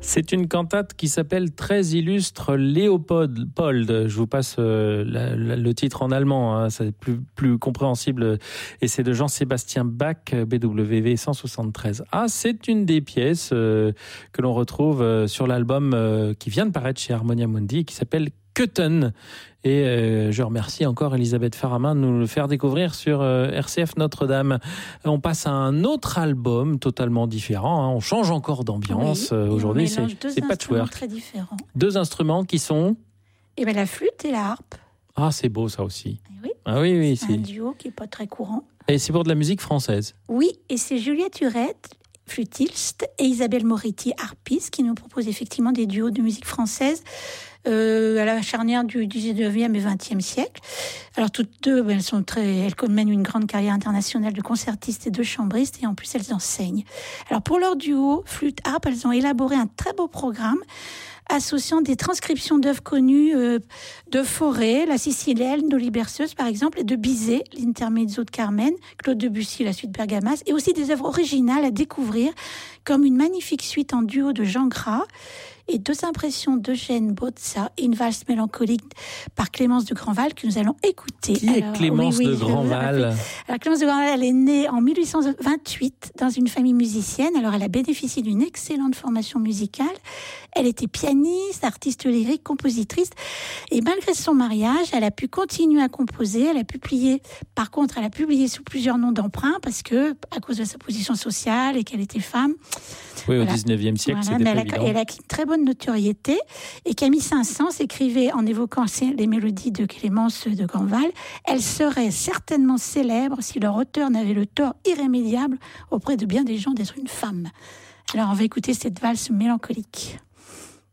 C'est une cantate qui s'appelle Très illustre Léopold. Je vous passe le titre en allemand, hein, c'est plus compréhensible. Et c'est de Jean-Sébastien Bach, BWV 173. C'est une des pièces que l'on retrouve sur l'album qui vient de paraître chez Harmonia Mundi, qui s'appelle Köthen. Et je remercie encore Elisabeth Faramin de nous le faire découvrir sur RCF Notre-Dame. On passe à un autre album totalement différent, hein. On change encore d'ambiance. Aujourd'hui, c'est patchwork. Très différents. Deux instruments qui sont la flûte et la harpe. C'est beau ça aussi. Oui. Oui, c'est un duo qui n'est pas très courant. Et c'est pour de la musique française. Oui, et c'est Juliette Hurette, flûtiste, et Isabelle Moretti, harpiste, qui nous proposent effectivement des duos de musique française à la charnière du 19e et 20e siècle. Alors toutes deux, elles mènent une grande carrière internationale de concertistes et de chambristes, et en plus elles enseignent. Alors pour leur duo flûte-harpe, elles ont élaboré un très beau programme associant des transcriptions d'œuvres connues de Fauré, la Sicilienne, Nolli Berceuse par exemple, et de Bizet, l'Intermezzo de Carmen, Claude Debussy, la suite Bergamasque, et aussi des œuvres originales à découvrir, comme une magnifique suite en duo de Jean Gras, et deux impressions d'Eugène Bozza et une valse mélancolique par Clémence de Grandval que nous allons écouter. Qui est Clémence de Grandval ? Alors Clémence de Grandval, elle est née en 1828 dans une famille musicienne. Alors elle a bénéficié d'une excellente formation musicale. Elle était pianiste, artiste lyrique, compositrice. Et malgré son mariage, elle a pu continuer à composer. Elle a publié sous plusieurs noms d'emprunt parce que, à cause de sa position sociale et qu'elle était femme. Oui, au 19e siècle, c'était pas évident. Elle a une très bonne notoriété, et Camille Saint-Saëns écrivait en évoquant les mélodies de Clémence de Grandval: elle serait certainement célèbre si leur auteur n'avait le tort irrémédiable auprès de bien des gens d'être une femme. Alors on va écouter cette valse mélancolique.